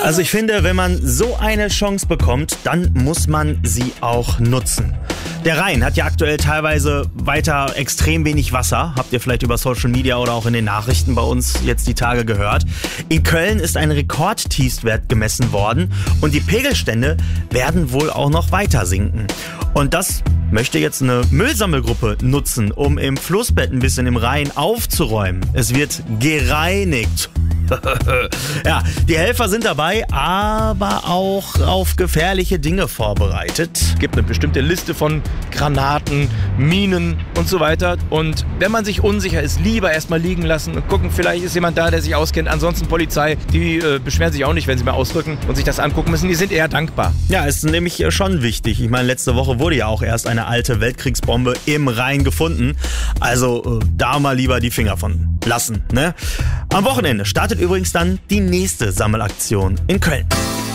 Also ich finde, wenn man so eine Chance bekommt, dann muss man sie auch nutzen. Der Rhein hat ja aktuell teilweise weiter extrem wenig Wasser. Habt ihr vielleicht über Social Media oder auch in den Nachrichten bei uns jetzt die Tage gehört. In Köln ist ein Rekordtiefstwert gemessen worden und die Pegelstände werden wohl auch noch weiter sinken. Und das möchte jetzt eine Müllsammelgruppe nutzen, um im Flussbett ein bisschen im Rhein aufzuräumen. Es wird gereinigt. Ja, die Helfer sind dabei, aber auch auf gefährliche Dinge vorbereitet. Es gibt eine bestimmte Liste von Granaten, Minen und so weiter. Und wenn man sich unsicher ist, lieber erstmal liegen lassen und gucken, vielleicht ist jemand da, der sich auskennt. Ansonsten Polizei, die beschweren sich auch nicht, wenn sie mal ausrücken und sich das angucken müssen. Die sind eher dankbar. Ja, ist nämlich schon wichtig. Ich meine, letzte Woche wurde ja auch erst eine alte Weltkriegsbombe im Rhein gefunden. Also da mal lieber die Finger von lassen, ne? Am Wochenende startet übrigens dann die nächste Sammelaktion in Köln.